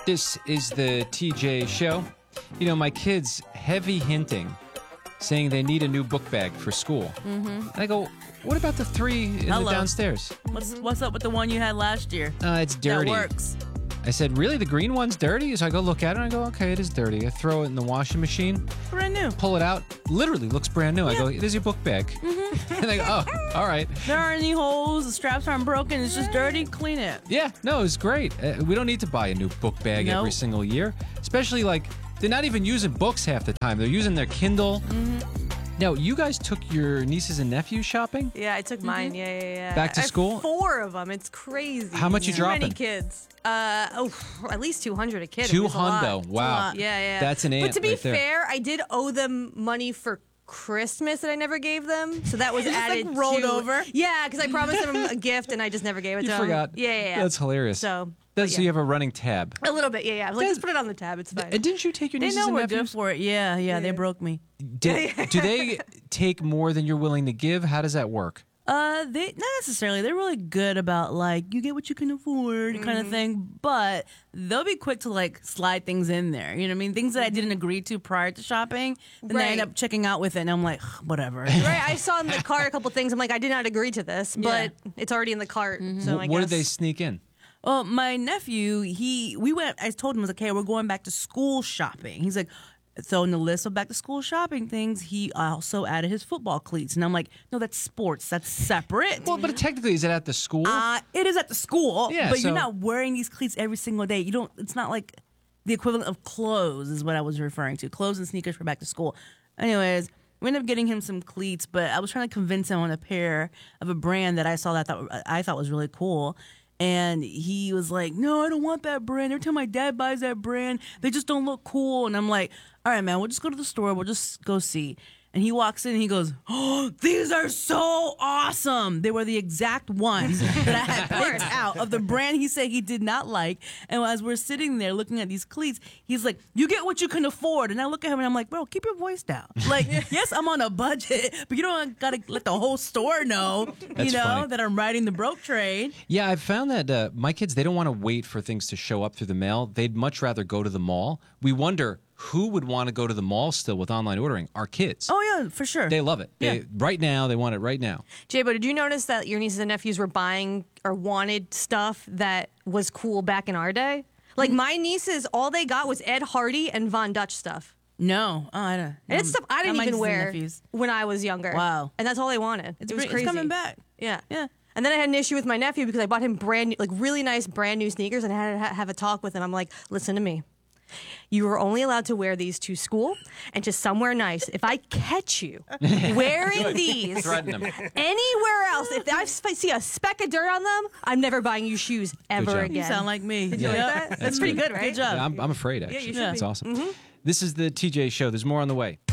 This is the TJ Show. You know, my kids heavy hinting, saying they need a new book bag for school. Mm-hmm. And I go, what about the three in the downstairs? What's up with the one you had last year? It's dirty. That works. I said, really? The green one's dirty? So I go look at it and I go, okay, it is dirty. I throw it in the washing machine. Brand new. Pull it out. Literally looks brand new. I go, there's your book bag. Mm-hmm. And they go, oh, all right. There aren't any holes. The straps aren't broken. It's just dirty. Clean it. Yeah, no, it's great. We don't need to buy a new book bag every single year. Especially like, they're not even using books half the time. They're using their Kindle. Mm-hmm. Now, you guys took your nieces and nephews shopping? Yeah, I took mine. Yeah. Back to school? 4 of them. It's crazy. How much you dropping? Too many kids. At least 200 a kid. 200. Wow. Yeah. That's an ant. But to be right there. fair, I did owe them money for Christmas that I never gave them, so that was added. Like rolled over. Yeah, because I promised them a gift and I just never gave it to them. You forgot. Yeah. That's hilarious. So you have a running tab. a little bit. Yeah. I was like, just put it on the tab. It's fine. And didn't you take your They nieces know and we're nephews? good for it. Yeah. They broke me. Do they take more than you're willing to give? How does that work? They not necessarily. They're really good about like you get what you can afford kind of thing, but they'll be quick to like slide things in there. You know what I mean? Things that I didn't agree to prior to shopping, then they end up checking out with it, and I'm like, whatever. Right. I saw in the cart a couple things. I'm like, I did not agree to this, but it's already in the cart. So I guess. What did they sneak in? Well, my nephew, I told him, I was like, okay, we're going back to school shopping. He's like, so in the list of back to school shopping things, he also added his football cleats. And I'm like, no, that's sports. That's separate. Well, but technically, is it at the school? It is at the school, Yeah, but so- you're not wearing these cleats every single day. It's not like the equivalent of clothes is what I was referring to. Clothes and sneakers for back to school. Anyways, we ended up getting him some cleats, but I was trying to convince him on a pair of a brand that I saw that I thought was really cool. And he was like, no, I don't want that brand. Every time my dad buys that brand, they just don't look cool. And I'm like, all right, man, we'll just go to the store. We'll just go see. And he walks in and he goes, oh, these are so awesome. They were the exact ones that I had picked out of the brand he said he did not like. And as we're sitting there looking at these cleats, he's like, you get what you can afford. And I look at him and I'm like, bro, keep your voice down. Like, yes, I'm on a budget, but you don't got to let the whole store know, That's funny. that I'm riding the broke trade. Yeah, I've found that my kids, they don't want to wait for things to show up through the mail. They'd much rather go to the mall. We wonder who would want to go to the mall still with online ordering. Our kids. Oh, yeah, for sure. They love it. Yeah. Right now, they want it right now. Jabo, did you notice that your nieces and nephews were buying or wanted stuff that was cool back in our day? Like my nieces, all they got was Ed Hardy and Von Dutch stuff. No, I don't. And it's stuff I didn't my even nieces and wear nephews. when I was younger. Wow. And that's all they wanted. It was crazy. It's coming back. Yeah. Yeah. And then I had an issue with my nephew because I bought him brand new, like really nice brand new sneakers, and I had to have a talk with him. I'm like, listen to me. You are only allowed to wear these to school and to somewhere nice. If I catch you wearing these Threaten them. anywhere else, if I see a speck of dirt on them, I'm never buying you shoes ever job. again. You sound like me. You like that? That's pretty good, right? Good job. I'm afraid, actually. you should That's be. awesome. This is the TJ Show. There's more on the way.